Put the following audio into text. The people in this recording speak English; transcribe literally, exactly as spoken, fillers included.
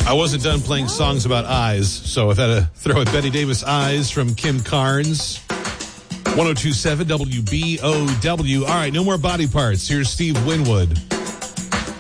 I wasn't done playing songs about eyes, so I've had to throw at Betty Davis Eyes from Kim Carnes. one oh two point seven W B O W. All right, no more body parts. Here's Steve Winwood.